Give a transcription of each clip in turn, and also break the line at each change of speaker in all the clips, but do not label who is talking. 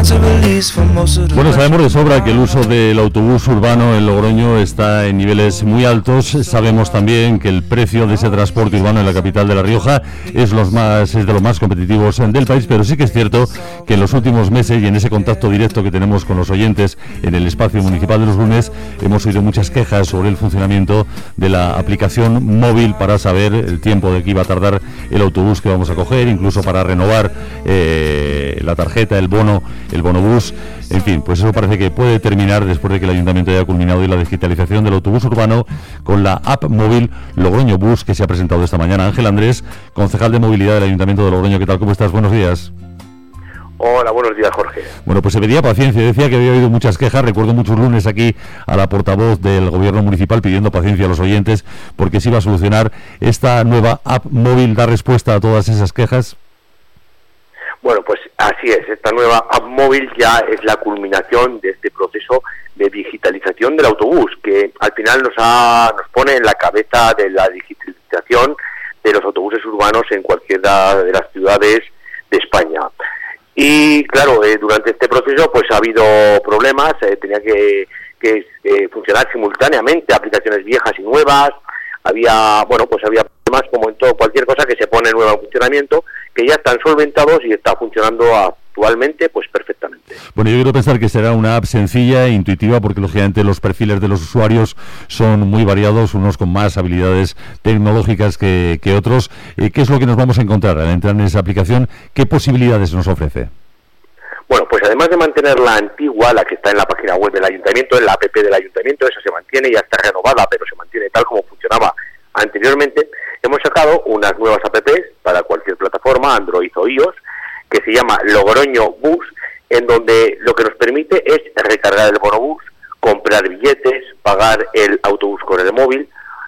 Bueno, sabemos de sobra que el uso del autobús urbano en Logroño está en niveles muy altos. Sabemos también que el precio de ese transporte urbano en la capital de La Rioja es de los más competitivos del país, pero sí que es cierto que en los últimos meses y en ese contacto directo que tenemos con los oyentes en el espacio municipal de Los Lunes hemos oído muchas quejas sobre el funcionamiento de la aplicación móvil para saber el tiempo de que iba a tardar el autobús que vamos a coger, incluso para renovar la tarjeta, el bonobús. En fin, pues eso parece que puede terminar después de que el Ayuntamiento haya culminado la digitalización del autobús urbano con la app móvil Logroño Bus, que se ha presentado esta mañana. Ángel Andrés, concejal de movilidad del Ayuntamiento de Logroño. ¿Qué tal? ¿Cómo estás? Buenos días.
Hola, buenos días, Jorge.
Bueno, pues se pedía paciencia. Decía que había habido muchas quejas. Recuerdo muchos lunes aquí a la portavoz del Gobierno Municipal pidiendo paciencia a los oyentes porque se iba a solucionar. ¿Esta nueva app móvil da respuesta a todas esas quejas?
Bueno, pues así es. Esta nueva app móvil ya es la culminación de este proceso de digitalización del autobús, que al final nos pone en la cabeza de la digitalización de los autobuses urbanos en cualquiera de las ciudades de España. Y claro, durante este proceso pues ha habido problemas, tenía que funcionar simultáneamente aplicaciones viejas y nuevas, había problemas como en todo, cualquier cosa que se pone nueva en funcionamiento, que ya están solventados y está funcionando actualmente pues perfectamente.
Bueno, yo quiero pensar que será una app sencilla e intuitiva porque lógicamente los perfiles de los usuarios son muy variados, unos con más habilidades tecnológicas que otros. ¿Qué es lo que nos vamos a encontrar al entrar en esa aplicación? ¿Qué posibilidades nos ofrece?
Bueno, pues además de mantener la antigua, la que está en la página web del Ayuntamiento, en la app del Ayuntamiento, esa se mantiene, ya está renovada, pero se mantiene tal como funcionaba anteriormente. Hemos sacado unas nuevas apps para cualquier plataforma, Android o iOS, que se llama Logroño Bus, en donde lo que nos permite es recargar el bonobús, comprar billetes, pagar el autobús con el móvil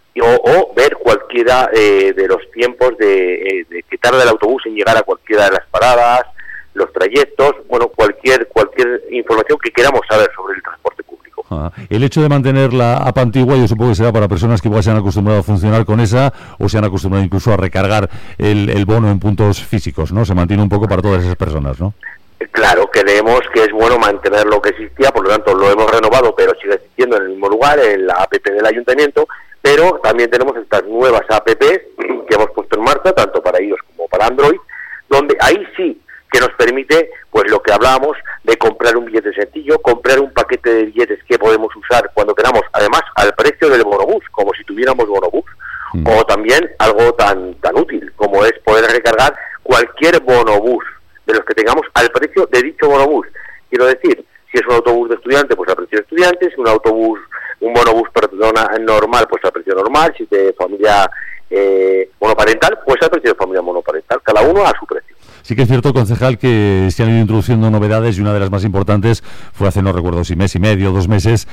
o ver cualquiera de los tiempos de que tarda el autobús en llegar a cualquiera de las paradas, los trayectos, bueno, cualquier información que queramos saber sobre el transporte público.
El hecho de mantener la app antigua, yo supongo que será para personas que igual se han acostumbrado a funcionar con esa o se han acostumbrado incluso a recargar el bono en puntos físicos, ¿no? Se mantiene un poco para todas esas personas, ¿no?
Claro, creemos que es bueno mantener lo que existía, por lo tanto lo hemos renovado, pero sigue existiendo en el mismo lugar, en la app del Ayuntamiento, pero también tenemos estas nuevas apps que hemos puesto en marcha, tanto para iOS como para Android, donde ahí sí que nos permite, pues lo que hablábamos, de comprar un billete sencillo, comprar un paquete de billetes que podemos usar cuando queramos, además al precio del bonobús, como si tuviéramos bonobús, o también algo tan útil como es poder recargar cualquier bonobús de los que tengamos al precio de dicho bonobús. Quiero decir, si es un autobús de estudiante, pues al precio de estudiante, si un bonobús normal, pues al precio normal, si es de familia monoparental, pues al precio de familia monoparental, cada uno a su precio.
Sí que es cierto, concejal, que se han ido introduciendo novedades y una de las más importantes fue hace, no recuerdo si mes y medio, 2 meses,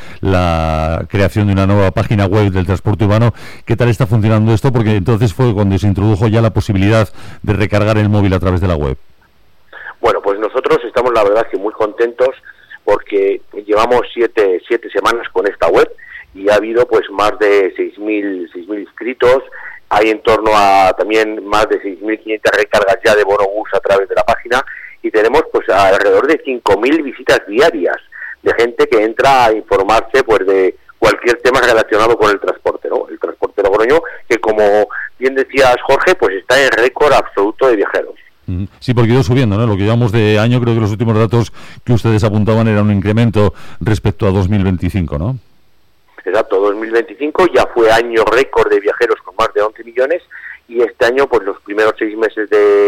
la creación de una nueva página web del transporte urbano. ¿Qué tal está funcionando esto? Porque entonces fue cuando se introdujo ya la posibilidad de recargar el móvil a través de la web.
Bueno, pues nosotros estamos la verdad que muy contentos porque llevamos 7 semanas con esta web y ha habido pues más de 6.000 inscritos. Hay en torno a también más de 6.500 recargas ya de bonobús a través de la página y tenemos pues alrededor de 5.000 visitas diarias de gente que entra a informarse pues de cualquier tema relacionado con el transporte, ¿no? El transporte logroño, que como bien decías, Jorge, pues está en récord absoluto de viajeros.
Sí, porque ha ido subiendo, ¿no? Lo que llevamos de año, creo que los últimos datos que ustedes apuntaban era un incremento respecto a 2025, ¿no?
Exacto, 2025 ya fue año récord de viajeros con más de 11 millones y este año, pues los primeros 6 meses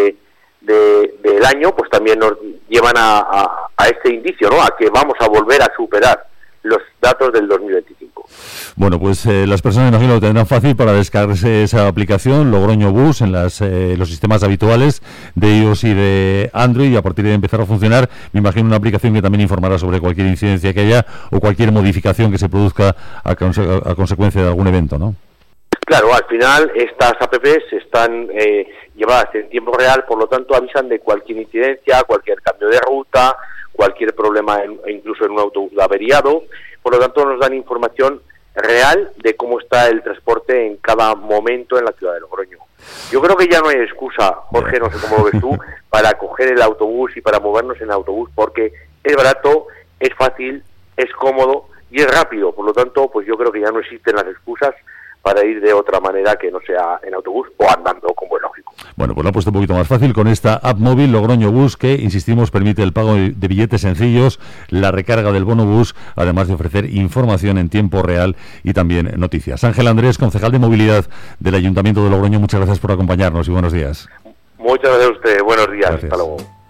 del año, pues también nos llevan a este indicio, ¿no? A que vamos a volver a superar los datos del 2025.
Bueno, pues las personas, imagino, lo tendrán fácil para descargarse esa aplicación, Logroño Bus, en los sistemas habituales de iOS y de Android, y a partir de empezar a funcionar, me imagino una aplicación que también informará sobre cualquier incidencia que haya o cualquier modificación que se produzca a consecuencia de algún evento, ¿no?
Claro, al final estas apps están llevadas en tiempo real, por lo tanto avisan de cualquier incidencia, cualquier cambio de ruta, cualquier problema incluso en un autobús averiado, por lo tanto nos dan información real de cómo está el transporte en cada momento en la ciudad de Logroño. Yo creo que ya no hay excusa, Jorge, no sé cómo lo ves tú, para coger el autobús y para movernos en autobús, porque es barato, es fácil, es cómodo y es rápido. Por lo tanto, pues yo creo que ya no existen las excusas para ir de otra manera que no sea en autobús o andando, como es lógico.
Bueno, pues lo ha puesto un poquito más fácil con esta app móvil Logroño Bus, que, insistimos, permite el pago de billetes sencillos, la recarga del bono bus, además de ofrecer información en tiempo real y también noticias. Ángel Andrés, concejal de movilidad del Ayuntamiento de Logroño, muchas gracias por acompañarnos y buenos días.
Muchas gracias a usted, buenos días,
Gracias.
hasta luego.